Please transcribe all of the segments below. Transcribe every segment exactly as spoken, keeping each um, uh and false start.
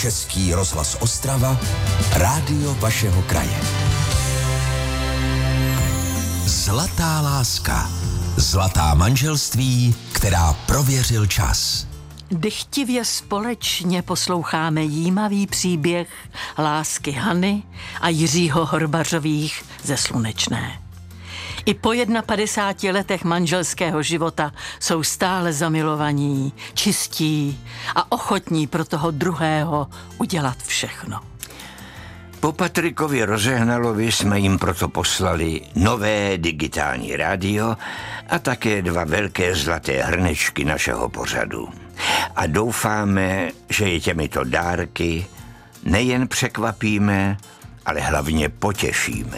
Český rozhlas Ostrava, rádio vašeho kraje. Zlatá láska. Zlatá manželství, která prověřil čas. Dychtivě společně posloucháme jímavý příběh lásky Hany a Jiřího Horbařových ze Slunečné. I po padesáti letech manželského života jsou stále zamilovaní, čistí a ochotní pro toho druhého udělat všechno. Po Patrikovi Rozehnalovi jsme jim proto poslali nové digitální rádio a také dva velké zlaté hrnečky našeho pořadu. A doufáme, že je těmito dárky nejen překvapíme, ale hlavně potěšíme.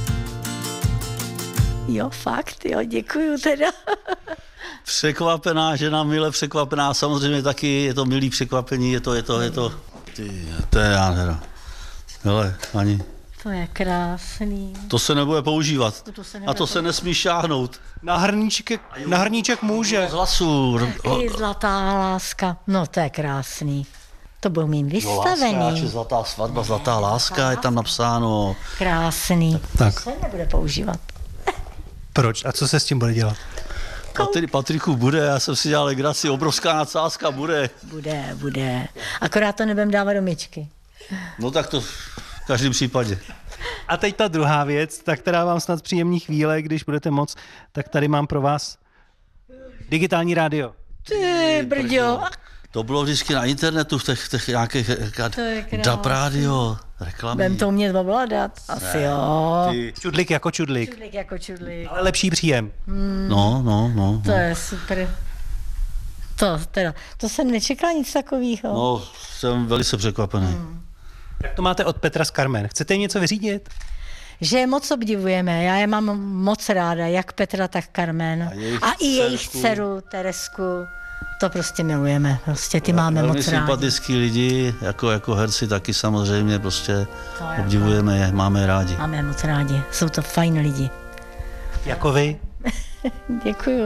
Jo, fakt, jo, děkuju teda. Překvapená žena, mile překvapená, samozřejmě taky je to milý překvapení, je to, je to, je to, ty, to je já teda. Hele, Ani. To je krásný. To se nebude používat. To se nebude a to se nesmí šáhnout. Na hrníček, na hrníček může. Z hlasu. Taky zlatá láska. No to je krásný. To byl mým vystavení. No, láska, zlatá svatba, zlatá láska, je tam napsáno. Krásný. Tak. To se nebude používat. Proč? A co se s tím bude dělat? Patri, Patriku, bude, já jsem si dělal legraci, obrovská nadsázka, bude. Bude, bude. Akorát to nebudem dávat do myčky. No tak to v každém případě. A teď ta druhá věc, ta, která vám snad příjemný chvíle, když budete moc, tak tady mám pro vás digitální rádio. Ty brďo. To bylo vždycky na internetu, v těch, těch nějakých dap rádio, reklamy. Budem to umět ovládat? Asi ne, jo. Ty. Čudlik jako čudlik. Čudlik jako čudlik. Ale lepší příjem. Hmm. No, no, no. To no. je super. To teda, to jsem nečekala nic takového. No, jsem velice překvapený. Hmm. Tak to máte od Petra z Carmen. Chcete jim něco vyřídit? Že je moc obdivujeme, já je mám moc ráda, jak Petra, tak Carmen. A, a i jejich dceru Teresku, to prostě milujeme, prostě ty máme velmi moc rádi. sympatický lidi, jako, jako herci taky samozřejmě, prostě obdivujeme je, máme rádi. Máme je moc rádi, jsou to fajn lidi. Jako vy? Děkuju.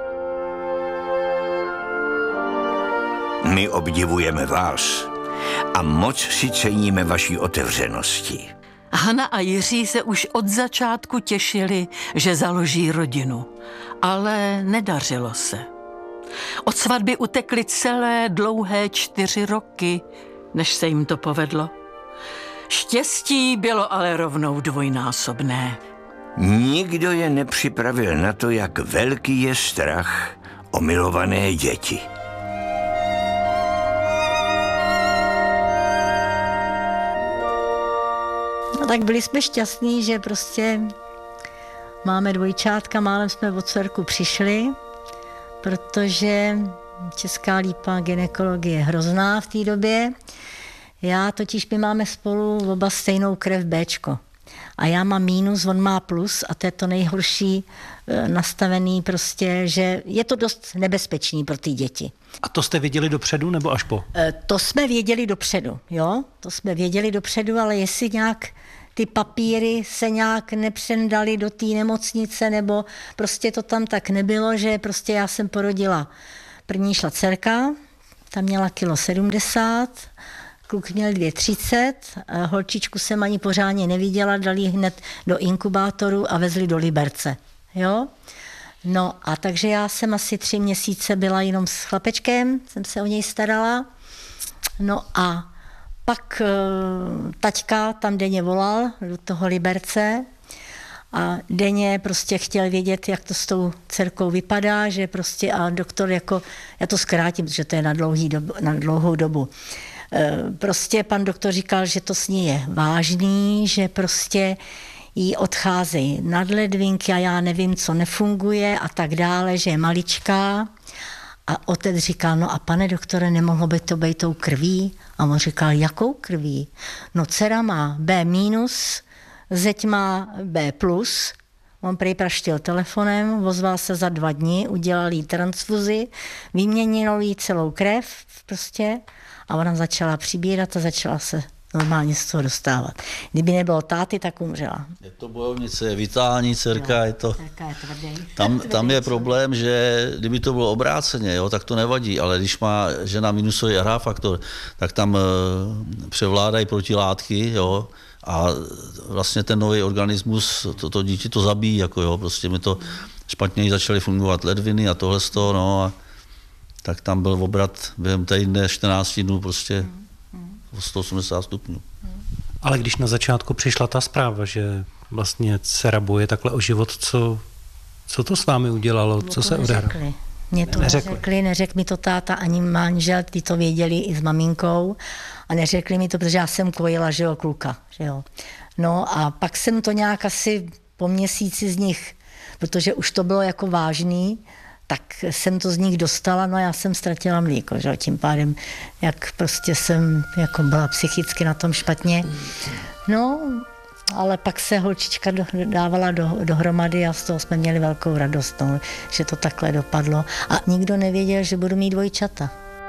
My obdivujeme vás a moc si ceníme vaší otevřenosti. Hana a Jiří se už od začátku těšili, že založí rodinu, ale nedařilo se. Od svatby utekly celé dlouhé čtyři roky, než se jim to povedlo. Štěstí bylo ale rovnou dvojnásobné. Nikdo je nepřipravil na to, jak velký je strach o milované děti. No tak byli jsme šťastní, že prostě máme dvojčátka, málem jsme od dcerku přišli, protože Česká Lípa gynekologie je hrozná v té době. Já totiž, my máme spolu oba stejnou krev Béčko. A já mám mínus, on má plus a to je to nejhorší nastavený prostě, že je to dost nebezpečný pro ty děti. A to jste věděli dopředu nebo až po? To jsme věděli dopředu, jo. To jsme věděli dopředu, ale jestli nějak ty papíry se nějak nepřendaly do té nemocnice, nebo prostě to tam tak nebylo, že prostě já jsem porodila. První šla dcerka, ta měla kilo sedmdesát, kluk měl dvě třicet, holčičku jsem ani pořádně neviděla, dali hned do inkubátoru a vezli do Liberce, jo. No a takže já jsem asi tři měsíce byla jenom s chlapečkem, jsem se o něj starala, no a pak taťka tam denně volal do toho Liberce a denně prostě chtěl vědět, jak to s tou dcerkou vypadá, že prostě a doktor jako, já to zkrátím, protože to je na, dlouhý dobu, na dlouhou dobu, prostě pan doktor říkal, že to s ní je vážný, že prostě jí odcházejí nadledvinky a já nevím, co nefunguje a tak dále, že je maličká. A otec říkal, no a pane doktore, nemohlo by to být tou krví? A on říkal, jakou krví? No dcera má B minus, zeď má B plus. On prej praštil telefonem, ozval se za dva dny, udělal jí transfuzi, vyměnil jí celou krev prostě a ona začala přibírat a začala se normálně z toho dostávat. Kdyby nebylo táty, tak umřela. Je to bojovnice, je vitální dcerka, Jo, je to... dcerka je tvrdý. Tam, Tvrdý tam je člověk. problém, že kdyby to bylo obráceně, jo, tak to nevadí, ale když má žena minusový er há faktor, tak tam e, převládají protilátky, jo, a vlastně ten nový organismus, to, to dítě to zabíjí, jako jo, prostě mi to špatněji začaly fungovat ledviny a tohle z toho, no, a tak tam byl obrat během týdne čtrnáct dnů prostě o sto osmdesát stupňů. Ale když na začátku přišla ta zpráva, že vlastně dcera boje takhle o život, co, co to s vámi udělalo, Mě co to se odehrálo? neřekli. Mě to Neřekli. neřekli, neřekl mi to táta ani manžel, ty to věděli i s maminkou a neřekli mi to, protože já jsem kojila, že jo, kluka, že jo. No a pak jsem to nějak asi po měsíci z nich, protože už to bylo jako vážný, tak jsem to z nich dostala, no a já jsem ztratila mlíko, že jo, tím pádem, jak prostě jsem jako byla psychicky na tom špatně. No, ale pak se holčička do, dávala do, dohromady a z toho jsme měli velkou radost, no, že to takhle dopadlo. A nikdo nevěděl, že budu mít dvojčata.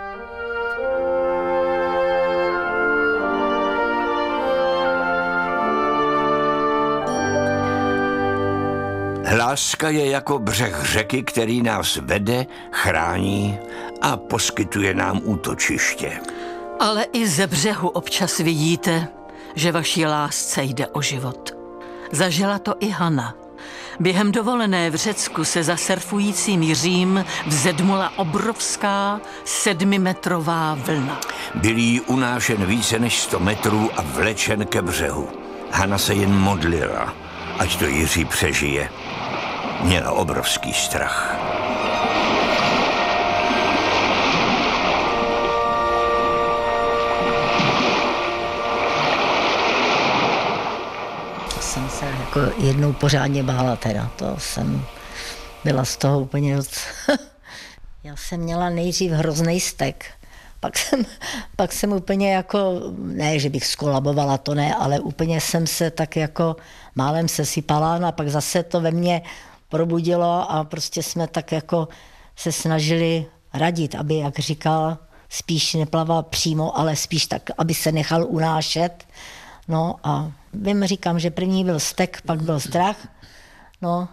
Láska je jako břeh řeky, který nás vede, chrání a poskytuje nám útočiště. Ale i ze břehu občas vidíte, že vaší lásce jde o život. Zažila to i Hana. Během dovolené v Řecku se za surfujícím jiřím vzedmula obrovská sedmimetrová vlna. Byl jí unášen více než sto metrů a vlečen ke břehu. Hana se jen modlila, ať to Jiří přežije. Měla obrovský strach. Jsem se jako jednou pořádně bála teda, to jsem byla z toho úplně doc... Já jsem měla nejdřív hrozný stek, pak jsem, pak jsem úplně jako, ne, že bych skolabovala, to ne, ale úplně jsem se tak jako málem sesypala a pak zase to ve mně probudilo a prostě jsme tak jako se snažili radit, aby, jak říkal, spíš neplaval přímo, ale spíš tak, aby se nechal unášet. No a vím, říkám, že první byl stek, pak byl strach. No.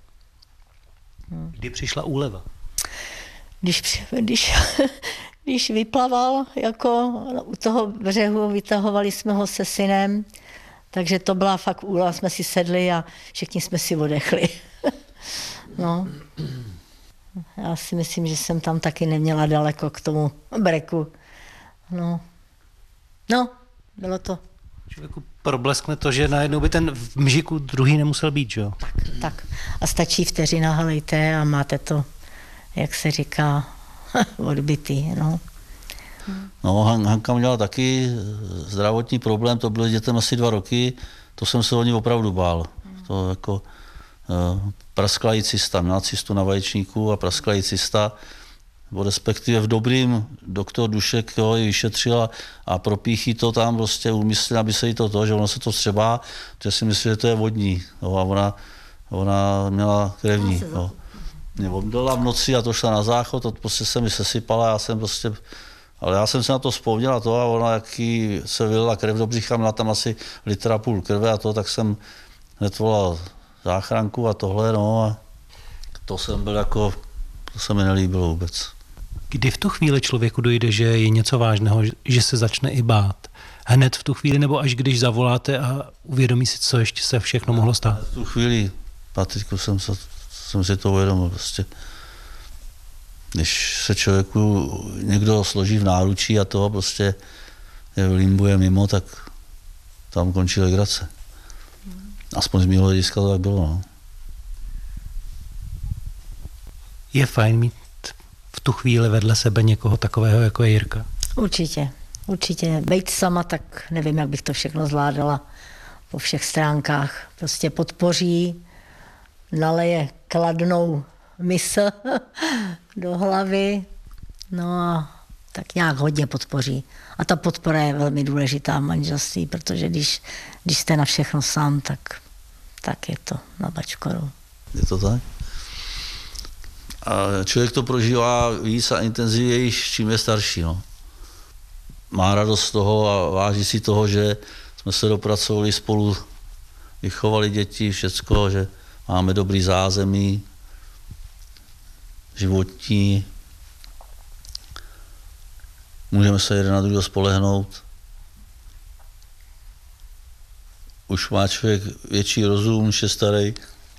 Kdy přišla úleva? Když, když, když vyplaval jako u toho břehu, vytahovali jsme ho se synem, takže to byla fakt úleva, jsme si sedli a všichni jsme si odechli. No. Já si myslím, že jsem tam taky neměla daleko k tomu breku. No. No, bylo to. Člověku probleskne to, že najednou by ten v mžiku druhý nemusel být, že jo? Tak, tak. A stačí vteřina, halejte a máte to, jak se říká, odbytý, no. No, Han, Hanka měla taky zdravotní problém, to bylo dětem asi dva roky, to jsem se o ní opravdu bál. To jako uh, prasklý cysta, měla cystu na vaječníku a prasklý cysta, respektive v dobrým doktor Dušek jo, ji vyšetřil a propíchí to tam prostě úmyslně, aby se jí to to, že ono se to vstřebá, že si myslí, že to je vodní. Jo, a ona, ona měla krevní. Jo. Mě obdala v noci a to šla na záchod, to prostě se mi sesypala, já jsem prostě, ale já jsem se na to vzpomněl a to a ona, jaký se vylila krev do břicha, měla tam asi litra půl krve a to, tak jsem hned volal záchranku a tohle, no a to jsem byl jako, to se mi nelíbilo vůbec. Kdy v tu chvíli člověku dojde, že je něco vážného, že se začne i bát? Hned v tu chvíli, nebo až když zavoláte a uvědomí si, co ještě se všechno mohlo stát? V tu chvíli, Patriku, jsem, se, jsem si to uvědomil prostě. Když se člověku někdo složí v náručí a toho prostě je limbuje mimo, tak tam končí legrace. Aspoň z mého hlediska to tak bylo. No. Je fajn mít v tu chvíli vedle sebe někoho takového, jako je Jirka? Určitě, určitě. Bejt sama, tak nevím, jak bych to všechno zvládala po všech stránkách. Prostě podpoří, naleje kladnou mysl do hlavy, no a tak nějak hodně podpoří. A ta podpora je velmi důležitá v manželství, protože když, když jste na všechno sám, tak, tak je to na bačkoru. Je to tak? A člověk to prožívá víc a intenzivněji, čím je starší. No. má radost z toho a váží si toho, že jsme se dopracovali spolu, vychovali děti, všecko, že máme dobrý zázemí, životní, můžeme se jeden na druhého spolehnout. Už má člověk větší rozum, než je starý.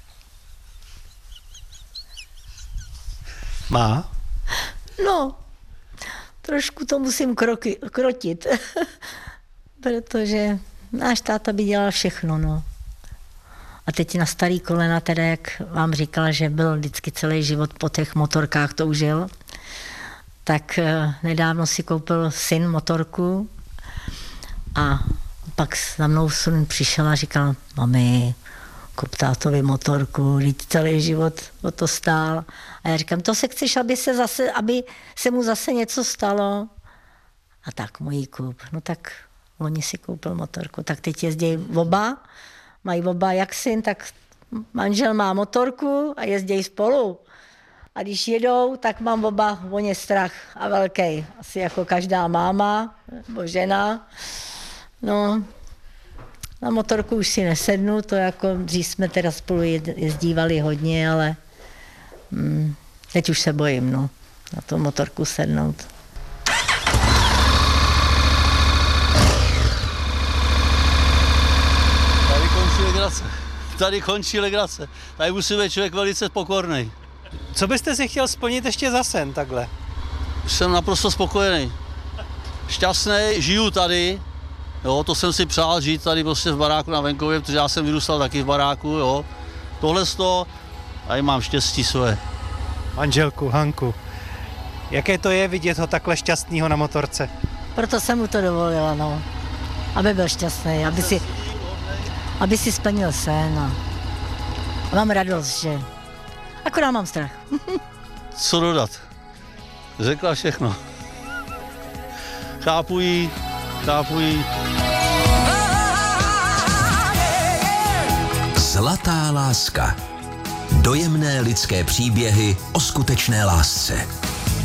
Má? No, trošku to musím kroky, krotit, protože náš táta by dělal všechno, no. A teď na starý kolena, teda jak vám říkala, že byl vždycky celý život po těch motorkách toužil, tak nedávno si koupil syn motorku a pak za mnou syn přišel a říkal, mami, kup tátovi motorku, vždyť celý život o to stál. A já říkám, to se chceš, aby se, zase, aby se mu zase něco stalo? A tak můj kup. No tak oni si koupil motorku. Tak teď jezdí oba, mají oba jak syn, tak manžel má motorku a jezdí spolu. A když jedou, tak mám oba o ně strach a velký. Asi jako každá máma nebo žena. No, na motorku už si nesednu, to jako dřív jsme teda spolu jezdívali hodně, ale mm, teď už se bojím, no, na tu motorku sednout. Tady končí legrace. Tady končí legrace. Tady musí být člověk velice pokorný. Co byste si chtěl splnit ještě za sen takhle? Jsem naprosto spokojený. Šťastný, žiju tady. Jo, to jsem si přál žít tady prostě v baráku na venkově, protože já jsem vyrůstal taky v baráku, jo. Tohle z toho, tady mám štěstí své. Manželku, Hanku, jaké to je vidět ho takhle šťastného na motorce? Proto jsem mu to dovolila, no. Aby byl šťastný, aby si, aby si splnil sen a, a mám radost, že akorát mám strach. Co dodat? Řekla všechno. Chápu jí, chápu jí. Zlatá láska. Dojemné lidské příběhy o skutečné lásce.